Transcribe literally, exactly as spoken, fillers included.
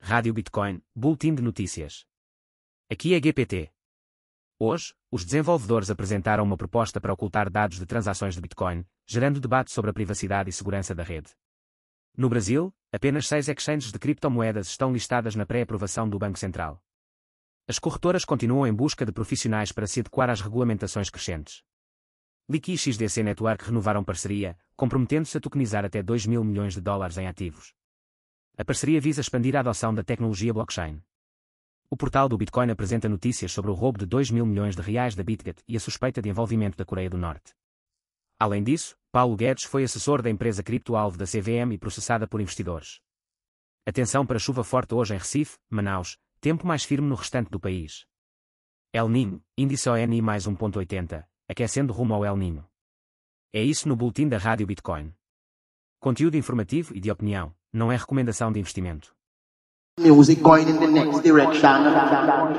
Rádio Bitcoin, Boletim de Notícias. Aqui é G P T. Hoje, os desenvolvedores apresentaram uma proposta para ocultar dados de transações de Bitcoin, gerando debate sobre a privacidade e segurança da rede. No Brasil, apenas seis exchanges de criptomoedas estão listadas na pré-aprovação do Banco Central. As corretoras continuam em busca de profissionais para se adequar às regulamentações crescentes. Liqui e X D C Network renovaram parceria, comprometendo-se a tokenizar até dois mil milhões de dólares em ativos. A parceria visa expandir a adoção da tecnologia blockchain. O portal do Bitcoin apresenta notícias sobre o roubo de dois mil milhões de reais da Bitget e a suspeita de envolvimento da Coreia do Norte. Além disso, Paulo Guedes foi assessor da empresa cripto-alvo da C V M e processada por investidores. Atenção para chuva forte hoje em Recife, Manaus, tempo mais firme no restante do país. El Niño, índice O N I mais um ponto oitenta, aquecendo rumo ao El Niño. É isso no boletim da Rádio Bitcoin. Conteúdo informativo e de opinião, não é recomendação de investimento. Music going in the next direction.